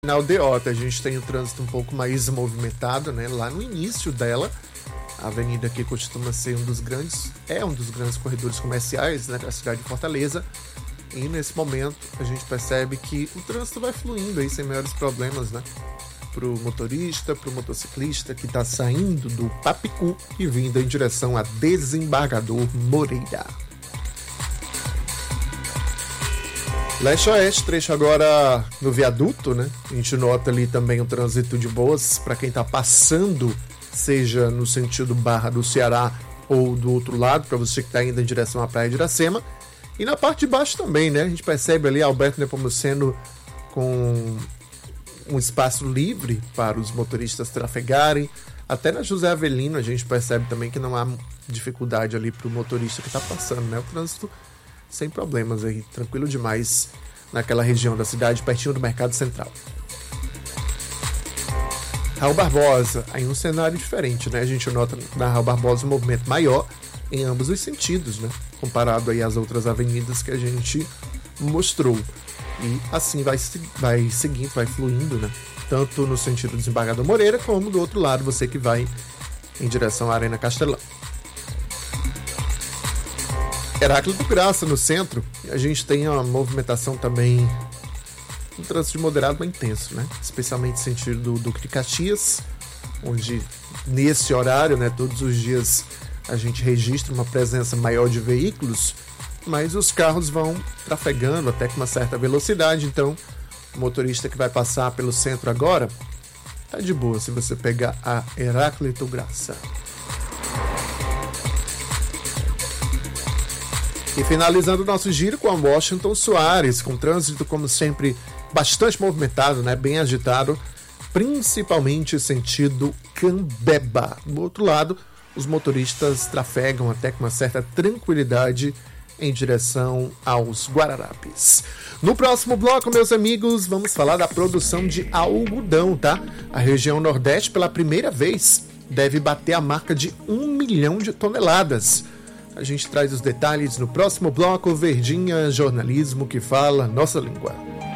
Na Aldeota a gente tem o trânsito um pouco mais movimentado, né? Lá no início dela, a avenida aqui costuma ser um dos grandes corredores comerciais, né, da cidade de Fortaleza. E nesse momento a gente percebe que o trânsito vai fluindo aí sem maiores problemas, né? Pro motorista, pro motociclista que está saindo do Papicu e vindo em direção a Desembargador Moreira. Leste-Oeste, trecho agora no viaduto, né? A gente nota ali também um trânsito de boas para quem está passando, seja no sentido Barra do Ceará ou do outro lado, para você que está indo em direção à Praia de Iracema. E na parte de baixo também, né? A gente percebe ali Alberto Nepomuceno com um espaço livre para os motoristas trafegarem. Até na José Avelino a gente percebe também que não há dificuldade ali para o motorista que está passando, né? O trânsito sem problemas aí, tranquilo demais naquela região da cidade, pertinho do Mercado Central. Raul Barbosa, aí um cenário diferente, né? A gente nota na Raul Barbosa um movimento maior em ambos os sentidos, né? Comparado aí às outras avenidas que a gente mostrou. E assim vai seguindo, vai fluindo, né? Tanto no sentido do Desembargador Moreira, como do outro lado, você que vai em direção à Arena Castelão. Heráclito Graça, no centro, a gente tem uma movimentação também, um trânsito de moderado bem intenso, né? Especialmente no sentido do Duque de Caxias, onde nesse horário, né, todos os dias a gente registra uma presença maior de veículos, mas os carros vão trafegando até com uma certa velocidade, então o motorista que vai passar pelo centro agora tá de boa se você pegar a Heráclito Graça. E finalizando o nosso giro com a Washington Soares, com trânsito, como sempre, bastante movimentado, né? Bem agitado, principalmente sentido Cambeba. Do outro lado, os motoristas trafegam até com uma certa tranquilidade em direção aos Guararapes. No próximo bloco, meus amigos, vamos falar da produção de algodão, tá? A região Nordeste, pela primeira vez, deve bater a marca de 1 milhão de toneladas. A gente traz os detalhes no próximo bloco. Verdinha, jornalismo que fala nossa língua.